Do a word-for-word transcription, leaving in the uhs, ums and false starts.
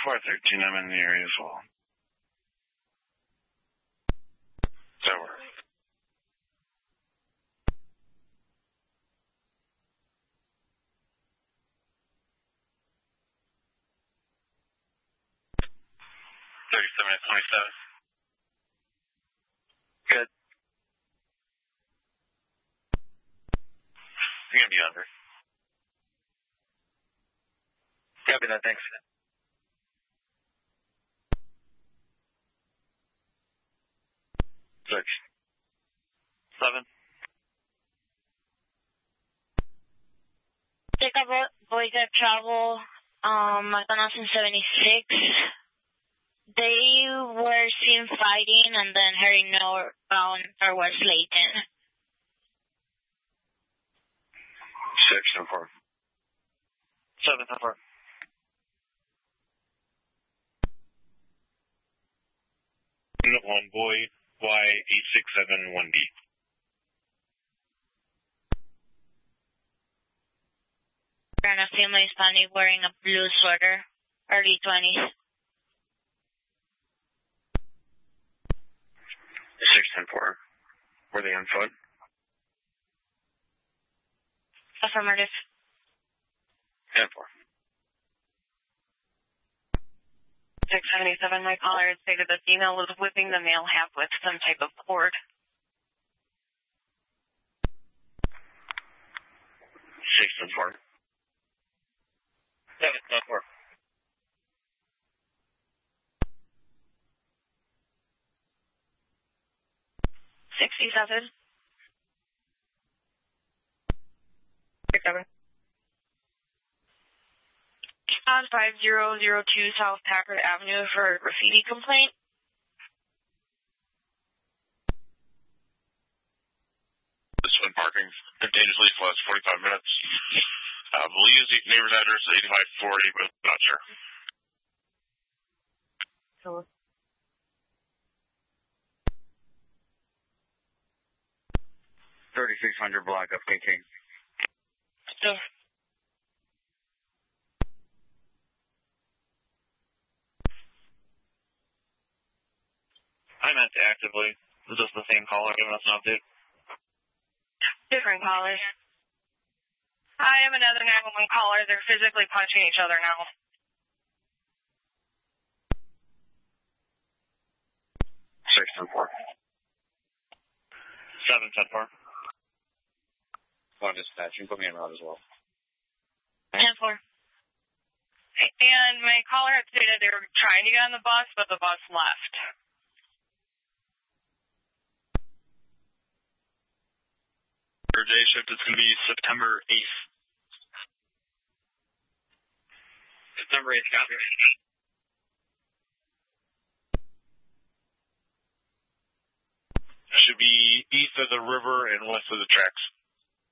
four thirteen, I'm in the area as well. Over. thirty-seven to twenty-seven. Good. You're going to be under. Copy that, thanks. Six. Seven. Take a Voyager travel, um, Matanas seventy-six. They were seen fighting and then heading northbound towards Layton. Six and four. Seven and four. One boy, Y eight six seven one B. And a female Hispanic wearing a blue sweater, early twenties. Six and four. Were they on foot? Affirmative. And four. six seventy-seven, my caller had stated the female was whipping the male half with some type of cord. Six and four. Seven and four. sixty-seven. Six seven. On five zero zero two South Packard Avenue for a graffiti complaint. This one parking continuously for the last forty-five minutes. I uh, believe the neighbor's address is eighty-five forty, but not sure. So. thirty-six hundred block of King King. So. I meant actively. Is this the same caller giving us an update? Different callers. I am another nine one one caller. They're physically punching each other now. Six and four. Seven ten four. One dispatch. You can put me in route as well. Ten four. And my caller had stated they were trying to get on the bus, but the bus left. Your day shift is going to be September eighth. September eighth, copy. Should be east of the river and west of the tracks.